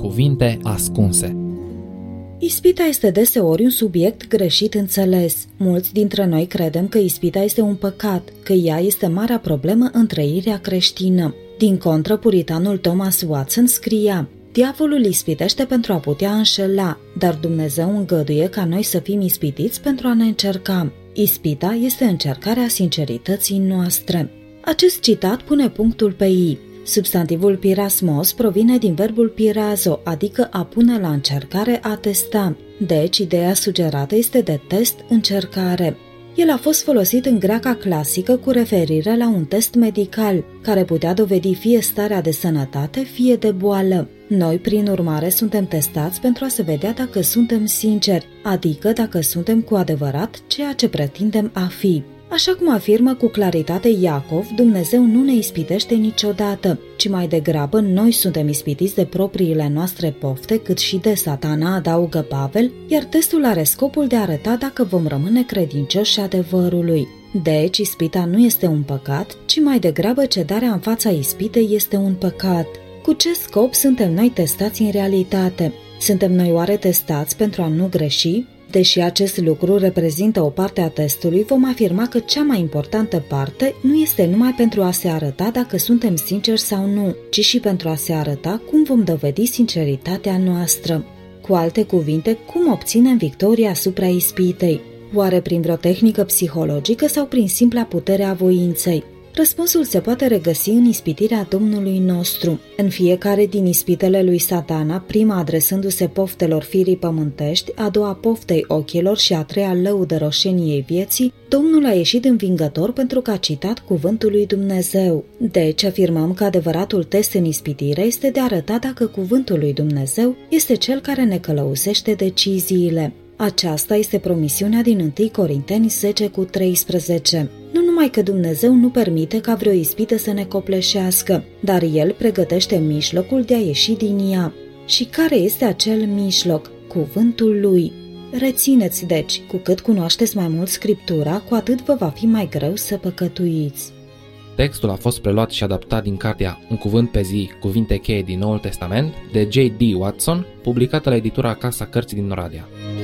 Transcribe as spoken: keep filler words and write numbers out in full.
Cuvinte ascunse. Ispita este deseori un subiect greșit înțeles. Mulți dintre noi credem că ispita este un păcat, că ea este marea problemă în trăirea creștină. Din contră, puritanul Thomas Watson scria: diavolul ispitește pentru a putea înșela, dar Dumnezeu îngăduie ca noi să fim ispitiți pentru a ne încerca. Ispita este încercarea sincerității noastre. Acest citat pune punctul pe i. Substantivul pirasmos provine din verbul pirazo, adică a pune la încercare, a testa. Deci, ideea sugerată este de test, încercare. El a fost folosit în greaca clasică cu referire la un test medical, care putea dovedi fie starea de sănătate, fie de boală. Noi, prin urmare, suntem testați pentru a se vedea dacă suntem sinceri, adică dacă suntem cu adevărat ceea ce pretindem a fi. Așa cum afirmă cu claritate Iacov, Dumnezeu nu ne ispitește niciodată, ci mai degrabă noi suntem ispitiți de propriile noastre pofte, cât și de Satana, adaugă Pavel, iar testul are scopul de a arăta dacă vom rămâne credincioși adevărului. Deci, ispita nu este un păcat, ci mai degrabă cedarea în fața ispitei este un păcat. Cu ce scop suntem noi testați în realitate? Suntem noi oare testați pentru a nu greși? Deși acest lucru reprezintă o parte a testului, vom afirma că cea mai importantă parte nu este numai pentru a se arăta dacă suntem sinceri sau nu, ci și pentru a se arăta cum vom dovedi sinceritatea noastră. Cu alte cuvinte, cum obținem victoria asupra ispitei? Oare prin vreo tehnică psihologică sau prin simpla putere a voinței? Răspunsul se poate regăsi în ispitirea Domnului nostru. În fiecare din ispitele lui Satana, prima adresându-se poftelor firii pământești, a doua poftei ochilor și a treia lăudă roșeniei vieții, Domnul a ieșit învingător pentru că a citat cuvântul lui Dumnezeu. Deci afirmăm că adevăratul test în ispitire este de a arăta dacă cuvântul lui Dumnezeu este cel care ne călăuzește deciziile. Aceasta este promisiunea din întâi Corinteni zece cu treisprezece. Nu numai că Dumnezeu nu permite ca vreo ispită să ne copleșească, dar El pregătește mijlocul de a ieși din ea. Și care este acel mijloc? Cuvântul Lui. Rețineți, deci, cu cât cunoașteți mai mult Scriptura, cu atât vă va fi mai greu să păcătuiți. Textul a fost preluat și adaptat din cartea Un cuvânt pe zi, cuvinte cheie din Noul Testament, de J D Watson, publicată la editura Casa Cărții din Oradea.